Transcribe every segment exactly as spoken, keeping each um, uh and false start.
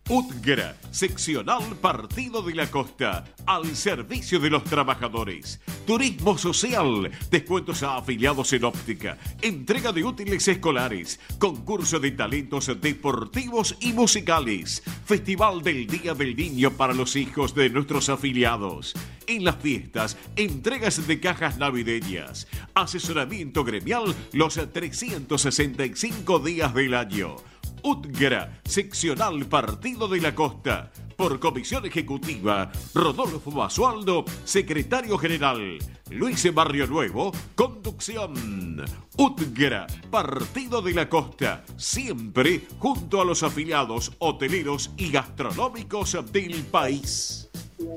UTGRA, seccional Partido de la Costa, al servicio de los trabajadores. Turismo social, descuentos a afiliados en óptica, entrega de útiles escolares, concurso de talentos deportivos y musicales, Festival del Día del Niño para los hijos de nuestros afiliados. En las fiestas, entregas de cajas navideñas, asesoramiento gremial los trescientos sesenta y cinco días del año. UTGRA, seccional Partido de la Costa. Por comisión ejecutiva, Rodolfo Basualdo, secretario general. Luis Barrio Nuevo, conducción. UTGRA, Partido de la Costa, siempre junto a los afiliados hoteleros y gastronómicos del país.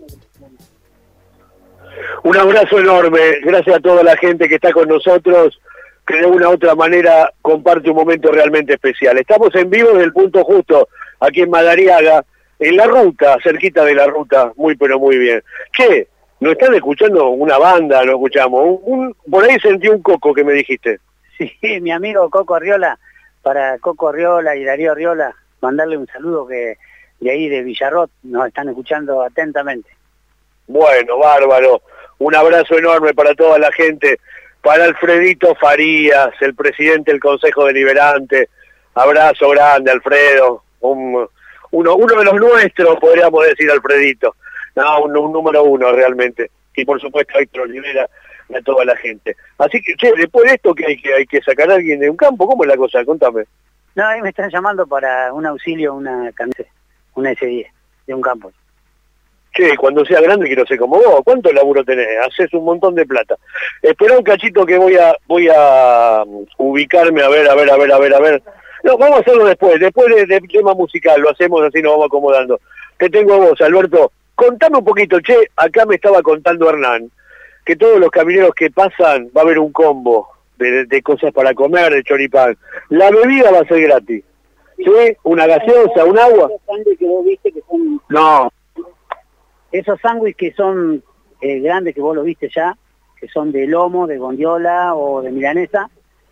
Un abrazo enorme, gracias a toda la gente que está con nosotros, que de una u otra manera comparte un momento realmente especial. Estamos en vivo desde el Punto Justo, aquí en Madariaga, en la ruta, cerquita de la ruta, muy pero muy bien. Che, ¿nos están escuchando una banda? ¿Nos escuchamos? Un, un, por ahí sentí un Coco que me dijiste. Sí, mi amigo Coco Arriola, para Coco Arriola y Darío Arriola, mandarle un saludo que de ahí de Villarrot nos están escuchando atentamente. Bueno, bárbaro. Un abrazo enorme para toda la gente. Para Alfredito Farías, el presidente del Consejo Deliberante, abrazo grande, Alfredo, un, uno, uno de los nuestros, podríamos decir, Alfredito, no, un, un número uno realmente, y por supuesto a Héctor Olivera y a toda la gente. Así que, che, después de esto, que hay que, hay que sacar a alguien de un campo, ¿cómo es la cosa? Contame. No, ahí me están llamando para un auxilio, una camisa, una ese diez, de un campo. Che, cuando sea grande quiero ser como vos. ¿Cuánto laburo tenés? Haces un montón de plata. Espera un cachito que voy a voy a um, ubicarme, a ver, a ver, a ver, a ver, a ver. No, vamos a hacerlo después. Después del de tema musical, lo hacemos así, nos vamos acomodando. Te tengo a vos, Alberto. Contame un poquito, che, acá me estaba contando Hernán, que todos los camineros que pasan va a haber un combo de, de cosas para comer, de choripán. La bebida va a ser gratis. ¿Sí? Una gaseosa, un agua. No. Esos sándwiches que son eh, grandes, que vos lo viste ya, que son de lomo, de gondiola o de milanesa,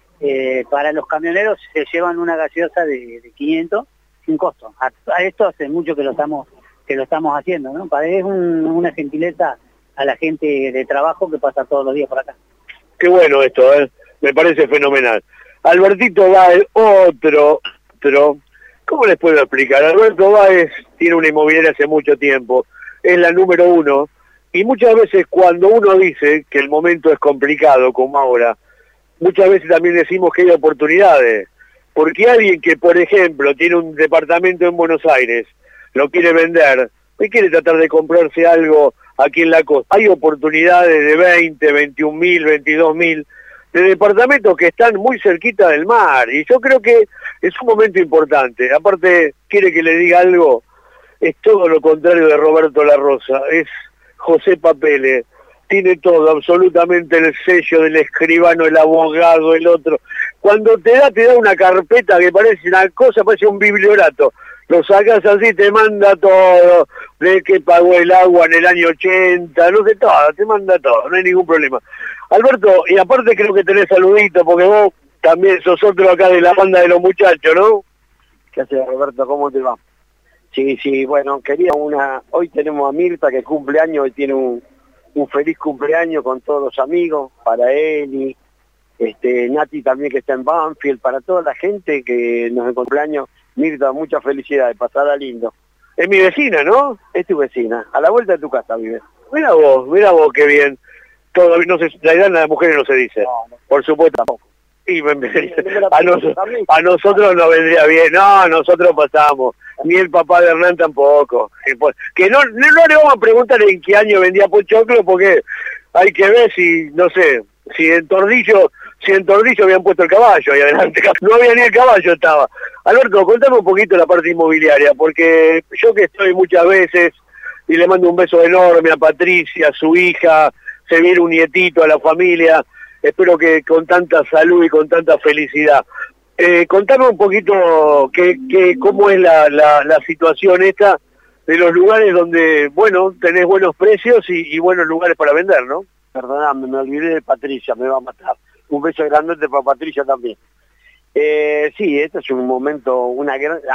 eh, para los camioneros se llevan una gaseosa de, de quinientos sin costo. A, a esto hace mucho que lo estamos que lo estamos haciendo, ¿no? Para es un, una gentileza a la gente de trabajo que pasa todos los días por acá. Qué bueno esto, ¿eh? Me parece fenomenal. Albertito Báez, otro, otro, ¿cómo les puedo explicar? Alberto Báez tiene una inmobiliaria hace mucho tiempo, es la número uno, y muchas veces cuando uno dice que el momento es complicado, como ahora, muchas veces también decimos que hay oportunidades, porque alguien que, por ejemplo, tiene un departamento en Buenos Aires, lo quiere vender, y quiere tratar de comprarse algo aquí en la costa, hay oportunidades de veinte, veintiún mil, veintidós mil, de departamentos que están muy cerquita del mar, y yo creo que es un momento importante. Aparte, quiere que le diga algo, es todo lo contrario de Roberto La Rosa, es José Papeles, tiene todo, absolutamente el sello del escribano, el abogado, el otro. Cuando te da, te da una carpeta que parece una cosa, parece un bibliorato. Lo sacas así, te manda todo, de que pagó el agua en el año ochenta, no sé, todo, te manda todo, no hay ningún problema. Alberto, y aparte creo que tenés saludito, porque vos también sos otro acá de la banda de los muchachos, ¿no? ¿Qué haces, Roberto? ¿Cómo te va? Sí, sí, bueno, quería una... Hoy tenemos a Mirta que cumple años y tiene un, un feliz cumpleaños con todos los amigos, para él y este, Nati también que está en Banfield, para toda la gente que nos cumpleaños. Mirta, mucha felicidad, pasarla lindo. Es mi vecina, ¿no? Es tu vecina, a la vuelta de tu casa vive. Mira vos, mira vos qué bien. Todo, no se, la edad de las mujeres no se dice, no, no, por supuesto tampoco. Y me, me, a, nos, a nosotros nos vendría bien, no, nosotros pasamos, ni el papá de Hernán tampoco, que no, no, no le vamos a preguntar en qué año vendía Pochoclo, porque hay que ver si, no sé, si en Tordillo, si en Tordillo habían puesto el caballo ahí adelante, no había ni el caballo estaba. Alberto, contame un poquito la parte inmobiliaria, porque yo que estoy muchas veces, y le mando un beso enorme a Patricia, a su hija, se viene un nietito, a la familia, espero que con tanta salud y con tanta felicidad. Eh, contame un poquito que, que, cómo es la, la, la situación esta de los lugares donde, bueno, tenés buenos precios y, y buenos lugares para vender, ¿no? Perdóname, me olvidé de Patricia, me va a matar. Un beso grande para Patricia también. Eh, sí, este es un momento, una gran...